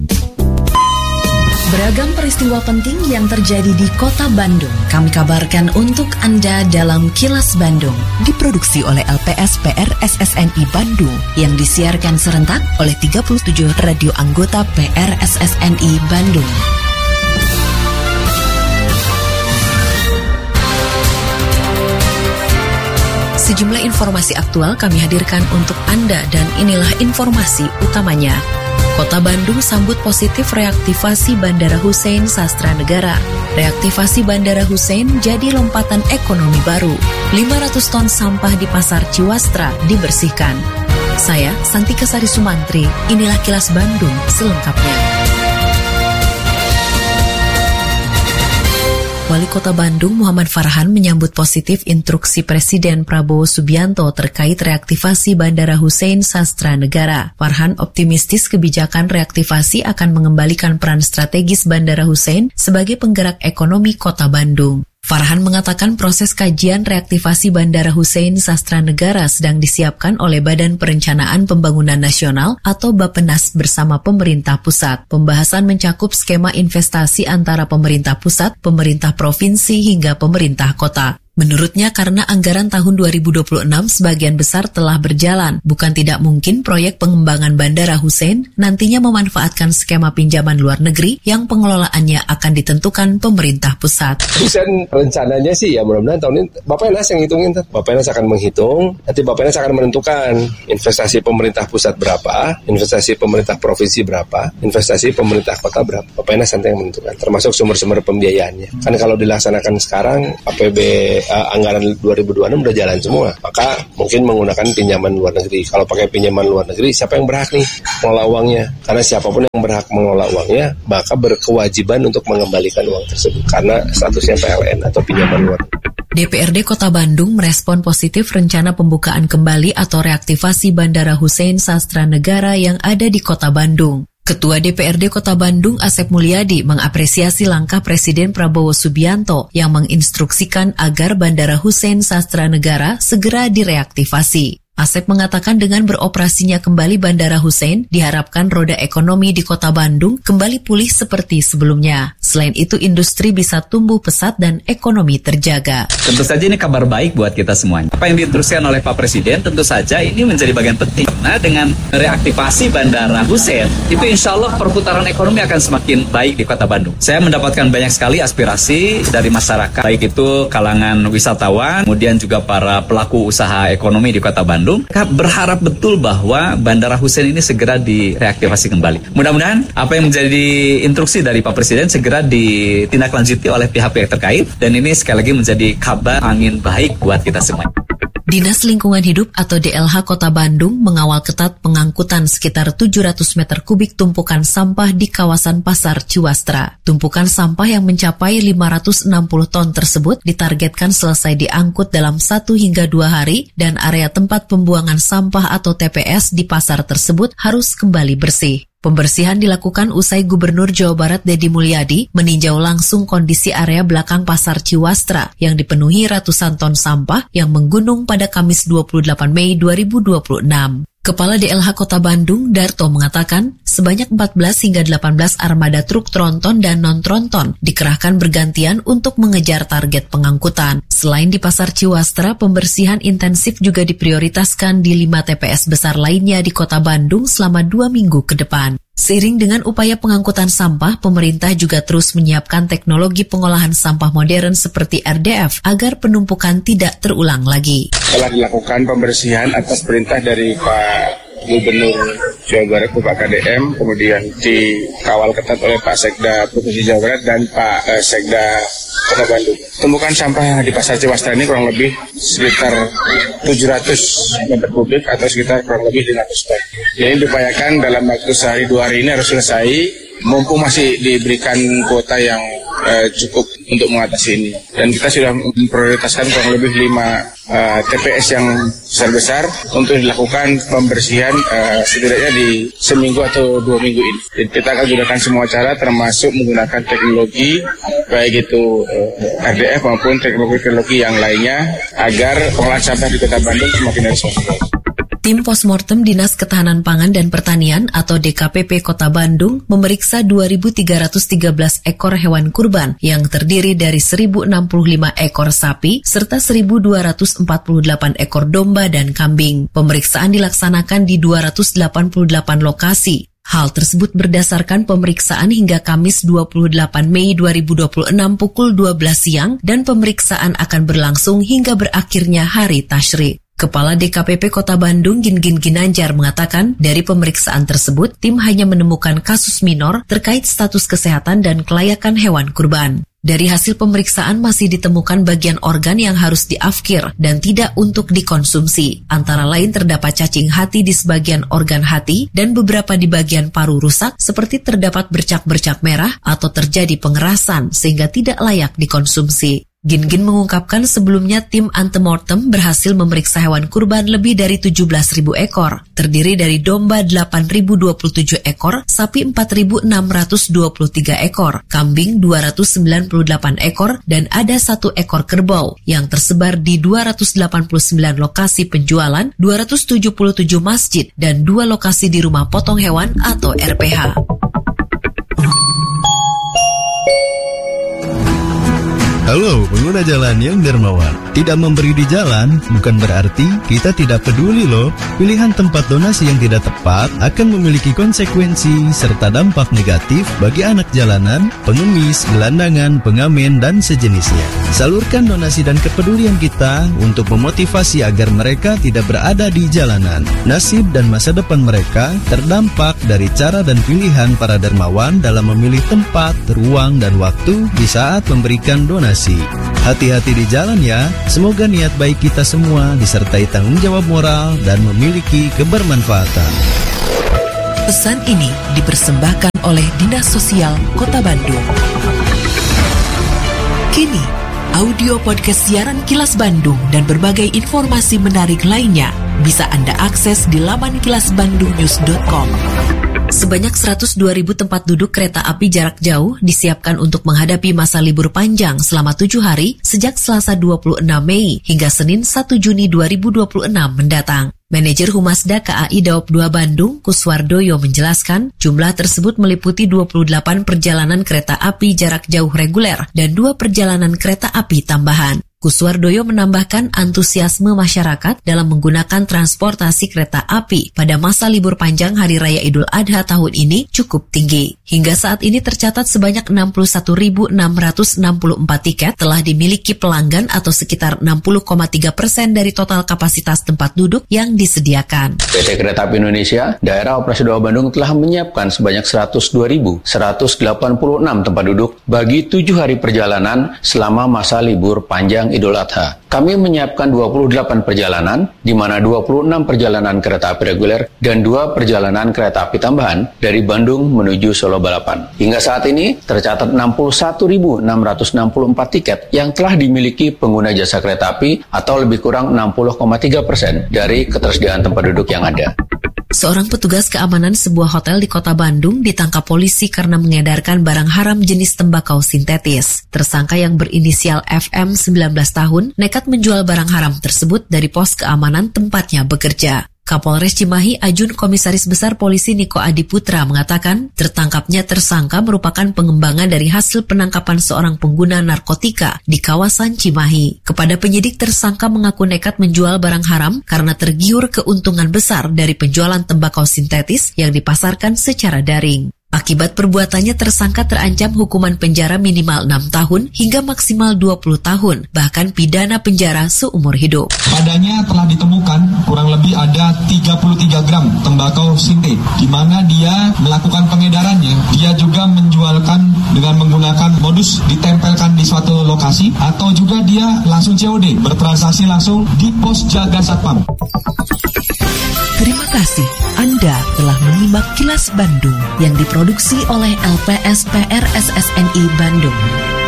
Beragam peristiwa penting yang terjadi di Kota Bandung kami kabarkan untuk Anda dalam Kilas Bandung. Diproduksi oleh LPSPR SSNI Bandung yang disiarkan serentak oleh 37 radio anggota PRSSNI Bandung. Sejumlah informasi aktual kami hadirkan untuk Anda dan inilah informasi utamanya. Kota Bandung sambut positif reaktivasi Bandara Hussein Sastra Negara. Reaktivasi Bandara Hussein jadi lompatan ekonomi baru. 500 ton sampah di Pasar Ciwastra dibersihkan. Saya, Santika Sari Sumantri, inilah Kilas Bandung selengkapnya. Wali Kota Bandung Muhammad Farhan menyambut positif instruksi Presiden Prabowo Subianto terkait reaktivasi Bandara Hussein Sastra Negara. Farhan optimistis kebijakan reaktivasi akan mengembalikan peran strategis Bandara Hussein sebagai penggerak ekonomi Kota Bandung. Farhan mengatakan proses kajian reaktivasi Bandara Hussein Sastra Negara sedang disiapkan oleh Badan Perencanaan Pembangunan Nasional atau Bappenas bersama pemerintah pusat. Pembahasan mencakup skema investasi antara pemerintah pusat, pemerintah provinsi hingga pemerintah kota. Menurutnya karena anggaran tahun 2026 sebagian besar telah berjalan, bukan tidak mungkin proyek pengembangan Bandara Hussein nantinya memanfaatkan skema pinjaman luar negeri yang pengelolaannya akan ditentukan pemerintah pusat. Hussein rencananya sih ya mudah-mudahan tahun ini Bappenas yang hitungin. Bappenas akan menghitung, nanti Bappenas akan menentukan investasi pemerintah pusat berapa, investasi pemerintah provinsi berapa, investasi pemerintah kota berapa. Bappenas nanti yang menentukan, termasuk sumber-sumber pembiayaannya. Kan kalau dilaksanakan sekarang APB anggaran 2026 udah jalan semua, maka mungkin menggunakan pinjaman luar negeri. Kalau pakai pinjaman luar negeri, siapa yang berhak nih mengelola uangnya? Karena siapapun yang berhak mengelola uangnya, maka berkewajiban untuk mengembalikan uang tersebut karena statusnya PLN atau pinjaman luar negeri. DPRD Kota Bandung merespon positif rencana pembukaan kembali atau reaktivasi Bandara Hussein Sastra Negara yang ada di Kota Bandung. Ketua DPRD Kota Bandung Asep Mulyadi mengapresiasi langkah Presiden Prabowo Subianto yang menginstruksikan agar Bandara Hussein Sastra Negara segera direaktivasi. Asep mengatakan dengan beroperasinya kembali Bandara Hussein, diharapkan roda ekonomi di Kota Bandung kembali pulih seperti sebelumnya. Selain itu, industri bisa tumbuh pesat dan ekonomi terjaga. Tentu saja ini kabar baik buat kita semuanya. Apa yang diinstruksikan oleh Pak Presiden, tentu saja ini menjadi bagian penting. Nah, dengan reaktivasi Bandara Hussein, itu insya Allah perputaran ekonomi akan semakin baik di Kota Bandung. Saya mendapatkan banyak sekali aspirasi dari masyarakat, baik itu kalangan wisatawan, kemudian juga para pelaku usaha ekonomi di Kota Bandung. Mereka berharap betul bahwa Bandara Hussein ini segera direaktivasi kembali. Mudah-mudahan apa yang menjadi instruksi dari Pak Presiden segera ditindaklanjuti oleh pihak-pihak terkait, dan ini sekali lagi menjadi kabar angin baik buat kita semua. Dinas Lingkungan Hidup atau DLH Kota Bandung mengawal ketat pengangkutan sekitar 700 meter kubik tumpukan sampah di kawasan Pasar Ciwastra. Tumpukan sampah yang mencapai 560 ton tersebut ditargetkan selesai diangkut dalam 1 hingga 2 hari dan area tempat pembuangan sampah atau TPS di pasar tersebut harus kembali bersih. Pembersihan dilakukan usai Gubernur Jawa Barat Deddy Mulyadi meninjau langsung kondisi area belakang Pasar Ciwastra yang dipenuhi ratusan ton sampah yang menggunung pada Kamis 28 Mei 2026. Kepala DLH Kota Bandung, Darto, mengatakan sebanyak 14 hingga 18 armada truk tronton dan non-tronton dikerahkan bergantian untuk mengejar target pengangkutan. Selain di Pasar Ciwastra, pembersihan intensif juga diprioritaskan di 5 TPS besar lainnya di Kota Bandung selama 2 minggu ke depan. Seiring dengan upaya pengangkutan sampah, pemerintah juga terus menyiapkan teknologi pengolahan sampah modern seperti RDF agar penumpukan tidak terulang lagi. Telah dilakukan pembersihan atas perintah dari Pak Gubernur Jawa Barat, Bapak KDM, kemudian dikawal ketat oleh Pak Sekda Provinsi Jawa Barat dan Pak Sekda Kota Bandung. Tumpukan sampah di Pasar Ciwastra ini kurang lebih sekitar 700 meter kubik atau sekitar kurang lebih 500 ton. Jadi diupayakan dalam waktu sehari 2 hari ini harus selesai, mumpung masih diberikan kuota yang cukup untuk mengatasi ini. Dan kita sudah memprioritaskan kurang lebih 5 TPS yang besar-besar untuk dilakukan pembersihan setidaknya di seminggu atau 2 minggu ini. Jadi kita akan gunakan semua cara termasuk menggunakan teknologi baik itu RDF maupun teknologi yang lainnya agar pengolahan sampah di Kota Bandung semakin efisien. Tim Postmortem Dinas Ketahanan Pangan dan Pertanian atau DKPP Kota Bandung memeriksa 2.313 ekor hewan kurban yang terdiri dari 1.065 ekor sapi serta 1.248 ekor domba dan kambing. Pemeriksaan dilaksanakan di 288 lokasi. Hal tersebut berdasarkan pemeriksaan hingga Kamis 28 Mei 2026 pukul 12 siang dan pemeriksaan akan berlangsung hingga berakhirnya hari tasyrik. Kepala DKPP Kota Bandung Gingin Ginanjar mengatakan dari pemeriksaan tersebut tim hanya menemukan kasus minor terkait status kesehatan dan kelayakan hewan kurban. Dari hasil pemeriksaan masih ditemukan bagian organ yang harus diafkir dan tidak untuk dikonsumsi. Antara lain terdapat cacing hati di sebagian organ hati dan beberapa di bagian paru rusak seperti terdapat bercak-bercak merah atau terjadi pengerasan sehingga tidak layak dikonsumsi. Gingin mengungkapkan sebelumnya tim antemortem berhasil memeriksa hewan kurban lebih dari 17.000 ekor, terdiri dari domba 8.027 ekor, sapi 4.623 ekor, kambing 298 ekor, dan ada 1 ekor kerbau yang tersebar di 289 lokasi penjualan, 277 masjid, dan 2 lokasi di rumah potong hewan atau RPH. Halo pengguna jalan yang dermawan. Tidak memberi di jalan bukan berarti kita tidak peduli loh. Pilihan tempat donasi yang tidak tepat akan memiliki konsekuensi serta dampak negatif bagi anak jalanan, pengemis, gelandangan, pengamen, dan sejenisnya. Salurkan donasi dan kepedulian kita untuk memotivasi agar mereka tidak berada di jalanan. Nasib dan masa depan mereka terdampak dari cara dan pilihan para dermawan dalam memilih tempat, ruang, dan waktu di saat memberikan donasi. Hati-hati di jalan ya. Semoga niat baik kita semua disertai tanggung jawab moral dan memiliki kebermanfaatan. Pesan ini dipersembahkan oleh Dinas Sosial Kota Bandung. Kini, audio podcast siaran Kilas Bandung dan berbagai informasi menarik lainnya bisa Anda akses di laman kilasbandungnews.com. Sebanyak 102.000 tempat duduk kereta api jarak jauh disiapkan untuk menghadapi masa libur panjang selama 7 hari sejak Selasa 26 Mei hingga Senin 1 Juni 2026 mendatang. Manajer Humasda KAI Daop 2 Bandung, Kuswardoyo menjelaskan, jumlah tersebut meliputi 28 perjalanan kereta api jarak jauh reguler dan 2 perjalanan kereta api tambahan. Kuswardoyo menambahkan antusiasme masyarakat dalam menggunakan transportasi kereta api pada masa libur panjang Hari Raya Idul Adha tahun ini cukup tinggi. Hingga saat ini tercatat sebanyak 61.664 tiket telah dimiliki pelanggan atau sekitar 60,3% dari total kapasitas tempat duduk yang disediakan. PT Kereta Api Indonesia, Daerah Operasi 2 Bandung telah menyiapkan sebanyak 102.186 tempat duduk bagi 7 hari perjalanan selama masa libur panjang Idul Adha. Kami menyiapkan 28 perjalanan, di mana 26 perjalanan kereta api reguler dan 2 perjalanan kereta api tambahan dari Bandung menuju Solo Balapan. Hingga saat ini, tercatat 61.664 tiket yang telah dimiliki pengguna jasa kereta api atau lebih kurang 60,3% dari ketersediaan tempat duduk yang ada. Seorang petugas keamanan sebuah hotel di Kota Bandung ditangkap polisi karena mengedarkan barang haram jenis tembakau sintetis. Tersangka yang berinisial FM 19 tahun nekat menjual barang haram tersebut dari pos keamanan tempatnya bekerja. Kapolres Cimahi Ajun Komisaris Besar Polisi Niko Adiputra mengatakan tertangkapnya tersangka merupakan pengembangan dari hasil penangkapan seorang pengguna narkotika di kawasan Cimahi. Kepada penyidik, tersangka mengaku nekat menjual barang haram karena tergiur keuntungan besar dari penjualan tembakau sintetis yang dipasarkan secara daring. Akibat perbuatannya, tersangka terancam hukuman penjara minimal 6 tahun hingga maksimal 20 tahun, bahkan pidana penjara seumur hidup. Padanya telah ditemukan kurang lebih ada 33 gram tembakau sintetis, di mana dia melakukan pengedarannya. Dia juga menjualkan dengan menggunakan modus ditempelkan di suatu lokasi, atau juga dia langsung COD, bertransaksi langsung di pos jaga satpam. Terima kasih Anda telah menyimak Kilas Bandung yang diproduksi oleh LPSPR SSNI Bandung.